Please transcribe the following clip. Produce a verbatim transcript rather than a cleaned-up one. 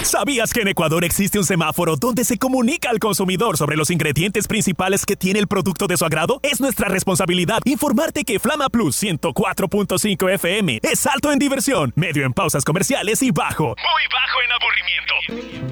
¿Sabías que en Ecuador existe un semáforo donde se comunica al consumidor sobre los ingredientes principales que tiene el producto de su agrado? Es nuestra responsabilidad informarte que Flama Plus ciento cuatro punto cinco F M es alto en diversión, medio en pausas comerciales y bajo, muy bajo en aburrimiento.